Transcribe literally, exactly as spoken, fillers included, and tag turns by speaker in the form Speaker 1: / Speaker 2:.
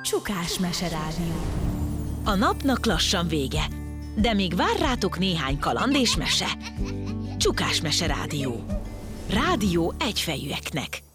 Speaker 1: Csukás Meserádió.
Speaker 2: A napnak lassan vége, de még vár rátok néhány kaland és mese. Csukás Meserádió. Rádió egyfejűeknek.